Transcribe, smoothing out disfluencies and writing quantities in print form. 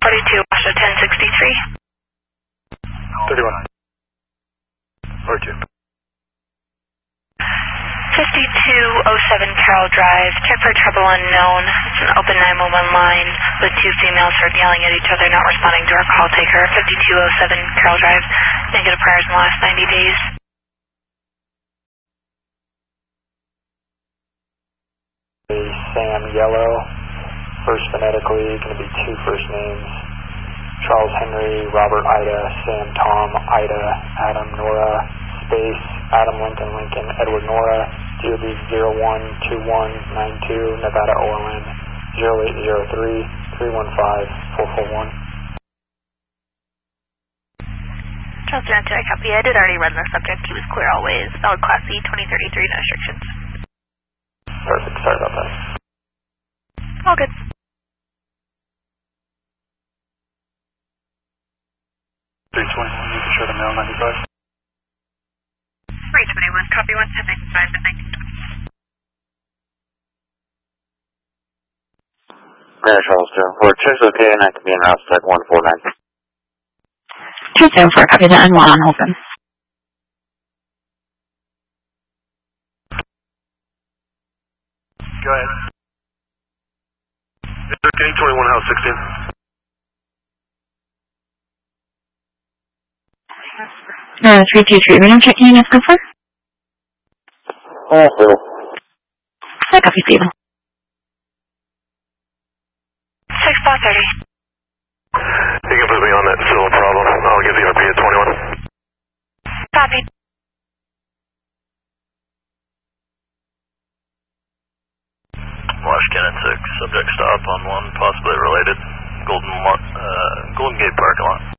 42, Washa 1063. 31. 42. 5207 Carroll Drive. Check for trouble unknown. It's an open 911 line with two females heard yelling at each other, not responding to our call taker. 5207 Carroll Drive. Negative priors in the last 90 days. Sam Yellow. First phonetically, going to be two first names. Charles Henry, Robert Ida, Sam Tom, Ida, Adam Nora, space, Adam Lincoln Lincoln, Edward Nora, DOB 012192, Nevada OLN 0803 315 441. Charles Granted, I copy. I did already run the subject. He was clear always. Valid Class C 2033, no restrictions. Perfect, sorry about that. All good. 321, you can show the mail 95. 321, copy 1795 and 1920. Mayor Charles 204, check okay, and I can be in route site 149. 204, copy that, and one on open. Go ahead. Okay, 21 House 16. 323, random check unit is confirmed. Oh, Phil. I copy, Stephen. 6:30. You can put me on that, still a problem. I'll give the RP at 21. Copy. Wash 10 and 6, subject stop on one, possibly related, Golden Gate parking lot.